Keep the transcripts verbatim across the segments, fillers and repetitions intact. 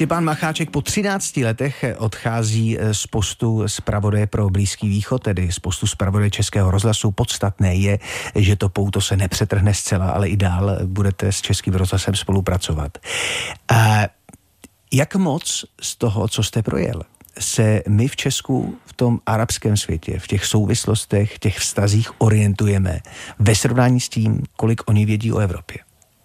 Štěpán Macháček po třinácti letech odchází z postu zpravodaje pro Blízký východ, tedy z postu zpravodaje Českého rozhlasu. Podstatné je, že to pouto se nepřetrhne zcela, ale i dál budete s Českým rozhlasem spolupracovat. A jak moc z toho, co jste projel, se my v Česku v tom arabském světě, v těch souvislostech, těch vztazích orientujeme ve srovnání s tím, kolik oni vědí o Evropě?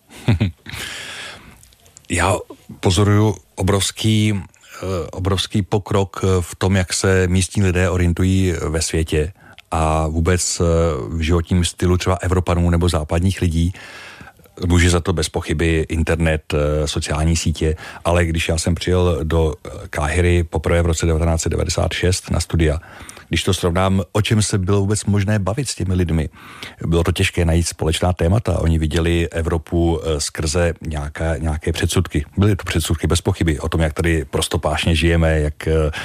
Já pozoruju obrovský, obrovský pokrok v tom, jak se místní lidé orientují ve světě a vůbec v životním stylu třeba Evropanů nebo západních lidí. Může za to bez pochyby internet, sociální sítě, ale když já jsem přijel do Káhiry poprvé v roce devatenáct set devadesát šest na studia, když to srovnám, o čem se bylo vůbec možné bavit s těmi lidmi, bylo to těžké najít společná témata. Oni viděli Evropu skrze nějaké, nějaké předsudky. Byly to předsudky bez pochyby o tom, jak tady prostopášně žijeme, jak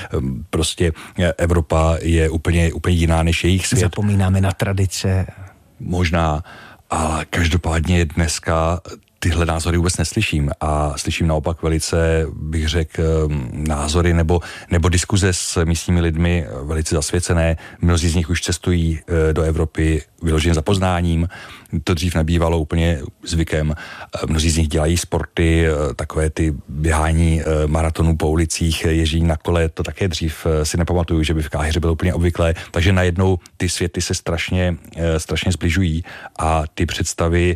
prostě Evropa je úplně, úplně jiná než jejich svět. Zapomínáme na tradice. Možná. Ale každopádně dneska tyhle názory vůbec neslyším a slyším naopak velice, bych řekl, názory nebo, nebo diskuze s místními lidmi velice zasvěcené. Mnozí z nich už cestují do Evropy vyloženě za poznáním. To dřív nebývalo úplně zvykem. Mnozí z nich dělají sporty, takové ty běhání maratonů po ulicích, ježdění na kole, to také dřív si nepamatuju, že by v Káhiře bylo úplně obvyklé. Takže najednou ty světy se strašně, strašně zbližují a ty představy,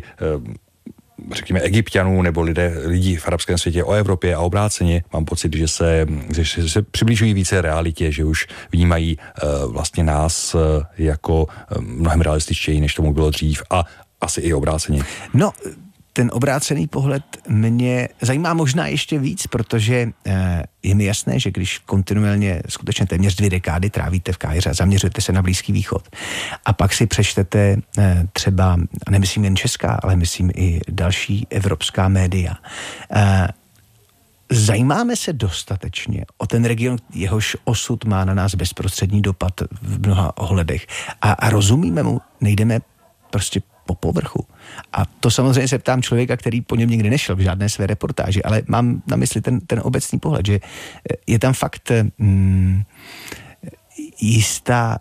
řekněme, Egypťanů nebo lidé, lidí v arabském světě o Evropě a obráceně, mám pocit, že se, že se přibližují více realitě, že už vnímají uh, vlastně nás uh, jako uh, mnohem realističtěji, než tomu bylo dřív a asi i obráceně. No, ten obrácený pohled mě zajímá možná ještě víc, protože eh, je mi jasné, že když kontinuálně skutečně téměř dvě dekády trávíte v Káhiře a zaměřujete se na Blízký východ a pak si přečtete eh, třeba, nemyslím jen česká, ale myslím i další evropská média, eh, zajímáme se dostatečně o ten region, jehož osud má na nás bezprostřední dopad v mnoha ohledech a, a rozumíme mu, nejdeme prostě po povrchu. A to samozřejmě se ptám člověka, který po něm nikdy nešel v žádné své reportáži, ale mám na mysli ten, ten obecný pohled, že je tam fakt mm, jistá,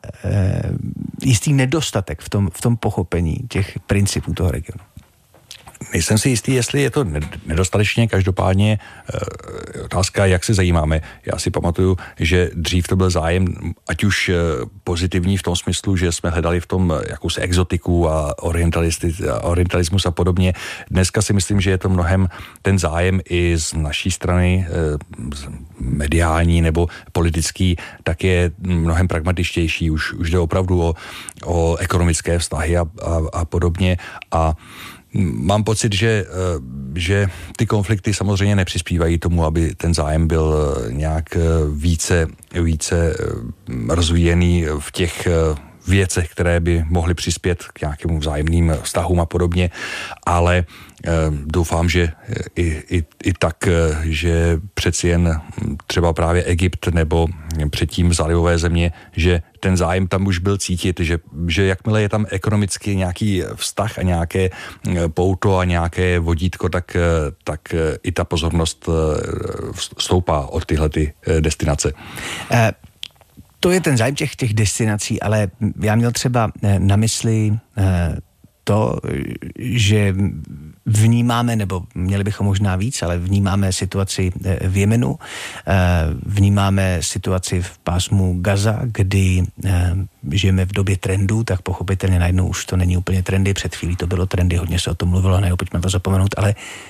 jistý nedostatek v tom, v tom pochopení těch principů toho regionu. Nejsem si jistý, jestli je to nedostatečně, každopádně e, otázka, jak se zajímáme. Já si pamatuju, že dřív to byl zájem, ať už e, pozitivní v tom smyslu, že jsme hledali v tom jakousi exotiku a orientalismus a podobně. Dneska si myslím, že je to mnohem ten zájem i z naší strany, e, mediální nebo politický, tak je mnohem pragmatičtější. Už, už jde opravdu o, o ekonomické vztahy a, a, a podobně a mám pocit, že, že ty konflikty samozřejmě nepřispívají tomu, aby ten zájem byl nějak více, více rozvíjený v těch věcech, které by mohly přispět k nějakému vzájemným vztahům a podobně, ale doufám, že i, i, i tak, že přeci jen třeba právě Egypt nebo předtím zálivové země, že ten zájem tam už byl cítit, že, že jakmile je tam ekonomicky nějaký vztah a nějaké pouto a nějaké vodítko, tak, tak i ta pozornost stoupá od tyhle ty destinace. Eh. To je ten zájem těch, těch destinací, ale já měl třeba na mysli to, že vnímáme, nebo měli bychom možná víc, ale vnímáme situaci v Jemenu, vnímáme situaci v pásmu Gaza, kdy žijeme v době trendů, tak pochopitelně najednou už to není úplně trendy, před chvílí to bylo trendy, hodně se o tom mluvilo, najednou pojďme to zapomenout, ale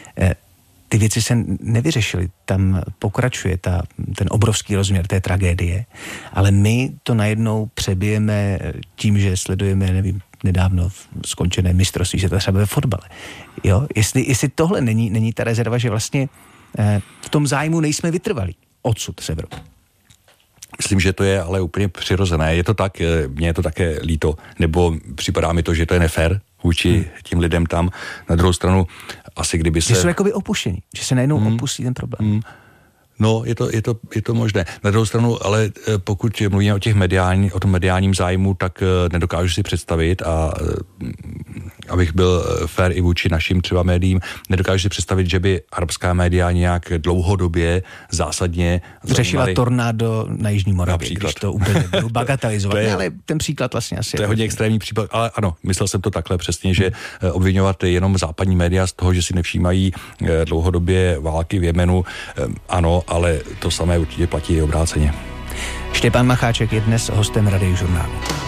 ty věci se nevyřešily, tam pokračuje ta, ten obrovský rozměr té tragédie, ale my to najednou přebijeme tím, že sledujeme, nevím, nedávno skončené mistrovství světa třeba ve fotbale. Jo? Jestli, jestli tohle není, není ta rezerva, že vlastně eh, v tom zájmu nejsme vytrvalí odsud z Evropy. Myslím, že to je ale úplně přirozené. Je to tak, mně je to také líto, nebo připadá mi to, že to je nefér vůči hmm. tím lidem tam. Na druhou stranu, asi kdyby se... Že jsou jakoby opuštění, že se najednou hmm. opustí ten problém. Hmm. No, je to, je, to, je to možné. Na druhou stranu, ale pokud mluvíme o těch mediální, o tom mediálním zájmu, tak nedokážu si představit, a abych byl fair i vůči našim třeba médiím, nedokážu si představit, že by arabská média nějak dlouhodobě zásadně řešila zajímali... tornádo na Jižní Moravě, Například. když to úplně budu bagatelizovat. To je, ne, ale ten příklad vlastně asi... To je hodně extrémní případ, ale ano, myslel jsem to takhle přesně, že obvinovat jenom západní média z toho, že si nevšímají dlouhodobě války v Jemenu, ano, ale to samé určitě platí i obráceně. Štěpán Macháček je dnes hostem Radiožurnálu.